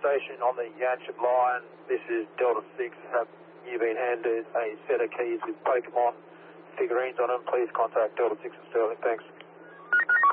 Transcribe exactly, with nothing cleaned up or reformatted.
station on the Yanchep line. This is Delta six. Have you been handed a set of keys with Pokemon figurines on them? Please contact Delta six and Sterling. Thanks.